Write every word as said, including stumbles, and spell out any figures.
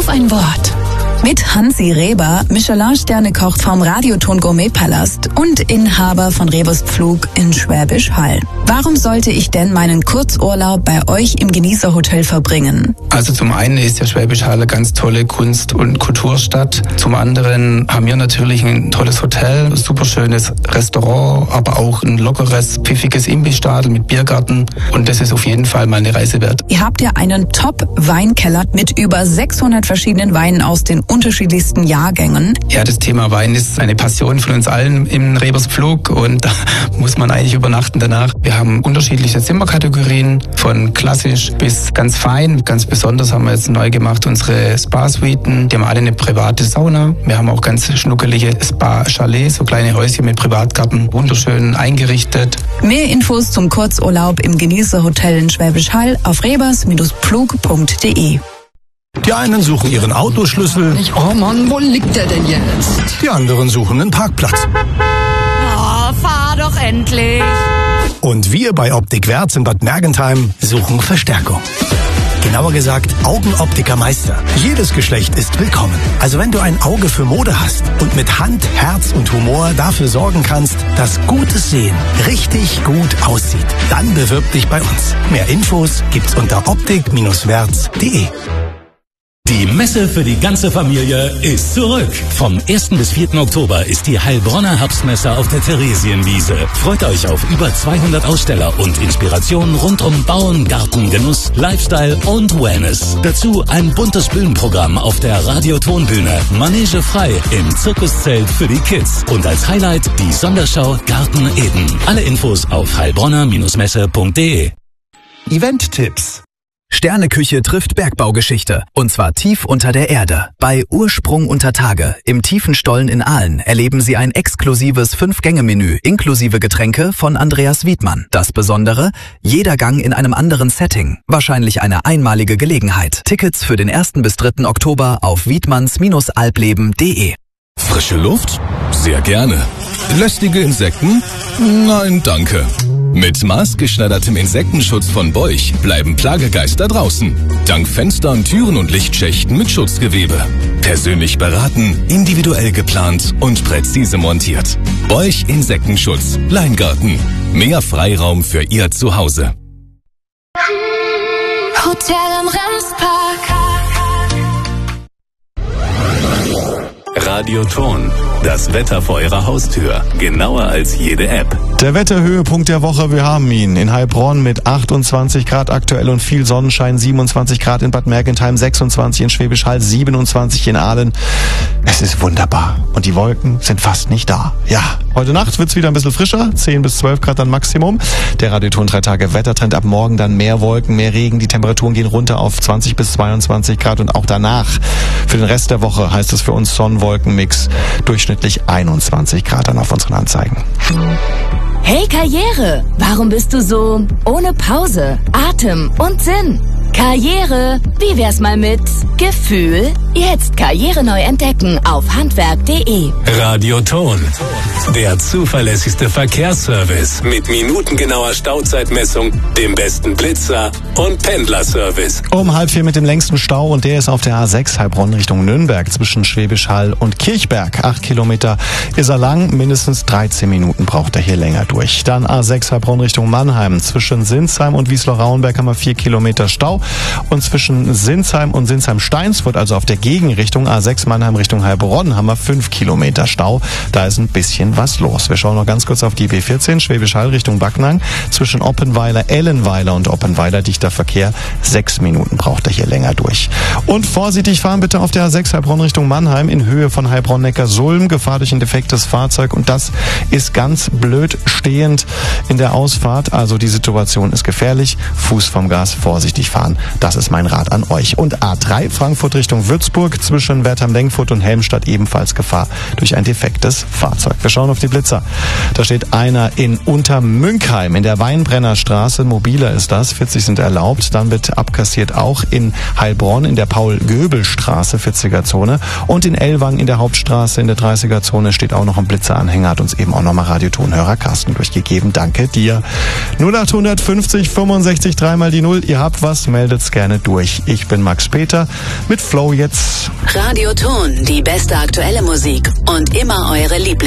auf ein Wort. Mit Hansi Reber, Michelin-Sterne-Koch vom Radioton Gourmet-Palast und Inhaber von Rebus Pflug in Schwäbisch Hall. Warum sollte ich denn meinen Kurzurlaub bei euch im Genießerhotel verbringen? Also zum einen ist ja Schwäbisch Hall eine ganz tolle Kunst- und Kulturstadt. Zum anderen haben wir natürlich ein tolles Hotel, super schönes Restaurant, aber auch ein lockeres, pfiffiges Imbissstadel mit Biergarten. Und das ist auf jeden Fall mal eine Reise wert. Ihr habt ja einen Top-Weinkeller mit über sechshundert verschiedenen Weinen aus den unterschiedlichsten Jahrgängen. Ja, das Thema Wein ist eine Passion von uns allen im Rebus Pflug und da muss man eigentlich übernachten danach. Wir haben unterschiedliche Zimmerkategorien, von klassisch bis ganz fein. Ganz besonders haben wir jetzt neu gemacht unsere Spa-Suiten. Die haben alle eine private Sauna. Wir haben auch ganz schnuckelige Spa-Chalets, so kleine Häuschen mit Privatgarten, wunderschön eingerichtet. Mehr Infos zum Kurzurlaub im Genießerhotel in Schwäbisch Hall auf rebers Pflug punkt de. Die einen suchen ihren Autoschlüssel. Ich, oh Mann, wo liegt der denn jetzt? Die anderen suchen einen Parkplatz. Oh, fahr doch endlich. Und wir bei Optik Werz in Bad Mergentheim suchen Verstärkung. Genauer gesagt, Augenoptikermeister. Jedes Geschlecht ist willkommen. Also wenn du ein Auge für Mode hast und mit Hand, Herz und Humor dafür sorgen kannst, dass gutes Sehen richtig gut aussieht, dann bewirb dich bei uns. Mehr Infos gibt's unter optik Werz punkt de. Die Messe für die ganze Familie ist zurück. Vom ersten bis vierten Oktober ist die Heilbronner Herbstmesse auf der Theresienwiese. Freut euch auf über zweihundert Aussteller und Inspirationen rund um Bauen, Garten, Genuss, Lifestyle und Wellness. Dazu ein buntes Bühnenprogramm auf der Radiotonbühne, Manege frei im Zirkuszelt für die Kids und als Highlight die Sonderschau Garten Eden. Alle Infos auf heilbronner Messe punkt de. Event-Tipps. Sterneküche trifft Bergbaugeschichte. Und zwar tief unter der Erde. Bei Ursprung unter Tage im tiefen Stollen in Aalen erleben Sie ein exklusives Fünf-Gänge-Menü inklusive Getränke von Andreas Wiedmann. Das Besondere? Jeder Gang in einem anderen Setting. Wahrscheinlich eine einmalige Gelegenheit. Tickets für den ersten bis dritten Oktober auf wiedmanns albleben punkt de. Frische Luft? Sehr gerne. Lästige Insekten? Nein, danke. Mit maßgeschneidertem Insektenschutz von Beuch bleiben Plagegeister draußen. Dank Fenstern, Türen und Lichtschächten mit Schutzgewebe. Persönlich beraten, individuell geplant und präzise montiert. Beuch Insektenschutz. Leingarten. Mehr Freiraum für Ihr Zuhause. Hotel am Remspark. Radioton. Das Wetter vor Ihrer Haustür. Genauer als jede App. Der Wetterhöhepunkt der Woche, wir haben ihn. In Heilbronn mit achtundzwanzig Grad aktuell und viel Sonnenschein, siebenundzwanzig Grad in Bad Mergentheim, sechsundzwanzig in Schwäbisch Hall, siebenundzwanzig in Aalen. Es ist wunderbar. Und die Wolken sind fast nicht da. Ja, heute Nacht wird's wieder ein bisschen frischer, zehn bis zwölf Grad dann Maximum. Der Radioton drei Tage Wettertrend, ab morgen dann mehr Wolken, mehr Regen. Die Temperaturen gehen runter auf zwanzig bis zweiundzwanzig Grad und auch danach. Für den Rest der Woche heißt es für uns Sonnenwolkenmix, durchschnittlich einundzwanzig Grad dann auf unseren Anzeigen. Hey Karriere, warum bist du so ohne Pause, Atem und Sinn? Karriere, wie wär's mal mit Gefühl? Jetzt Karriere neu entdecken auf handwerk punkt de. Radioton. Der zuverlässigste Verkehrsservice mit minutengenauer Stauzeitmessung, dem besten Blitzer und Pendlerservice. Um halb vier mit dem längsten Stau und der ist auf der A sechs Heilbronn Richtung Nürnberg zwischen Schwäbisch Hall und Kirchberg. Acht Kilometer ist er lang, mindestens dreizehn Minuten braucht er hier länger durch. Dann A sechs Heilbronn Richtung Mannheim. Zwischen Sinsheim und Wiesloch-Rauenberg haben wir vier Kilometer Stau. Und zwischen Sinsheim und Sinsheim-Steinsfurt, also auf der Gegenrichtung A sechs Mannheim Richtung Heilbronn, haben wir fünf Kilometer Stau. Da ist ein bisschen was los. Wir schauen noch ganz kurz auf die B vierzehn, Schwäbisch Hall Richtung Backnang. Zwischen Oppenweiler, Ellenweiler und Oppenweiler dichter Verkehr. Sechs Minuten braucht er hier länger durch. Und vorsichtig fahren bitte auf der A sechs Heilbronn Richtung Mannheim in Höhe von Heilbronn-Neckar-Sulm. Gefahr durch ein defektes Fahrzeug und das ist ganz blöd stehend in der Ausfahrt. Also die Situation ist gefährlich. Fuß vom Gas, vorsichtig fahren. Das ist mein Rat an euch. Und A drei Frankfurt Richtung Würzburg zwischen Wertheim-Lenkfurt und Helmstadt ebenfalls Gefahr durch ein defektes Fahrzeug. Wir schauen auf die Blitzer. Da steht einer in Untermünkheim in der Weinbrennerstraße. Mobiler ist das. vierzig sind erlaubt. Dann wird abkassiert auch in Heilbronn in der Paul-Göbel-Straße, vierziger Zone. Und in Ellwangen in der Hauptstraße in der dreißiger Zone steht auch noch ein Blitzeranhänger. Hat uns eben auch nochmal Radiotonhörer Carsten durchgegeben. Danke dir. null acht fünfzig fünfundsechzig dreimal die Null. Ihr habt was. meldet's gerne durch. Ich bin Max Peter mit Flow jetzt. Radioton, die beste aktuelle Musik und immer eure Lieblings